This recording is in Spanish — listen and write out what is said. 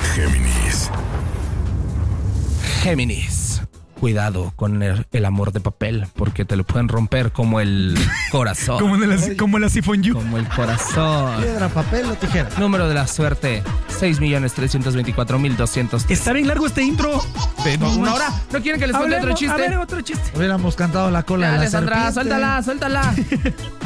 Géminis. Géminis. Cuidado con el amor de papel, porque te lo pueden romper como el corazón. como la Sifon You. Como el corazón. Piedra, papel o tijera. Número de la suerte: 6.324.200. Está bien largo este intro. ¿Una hora? ¿No quieren que les cuente otro chiste? A ver, otro chiste. Hubiéramos cantado la cola de la Dale, Sandra, serpiente. suéltala.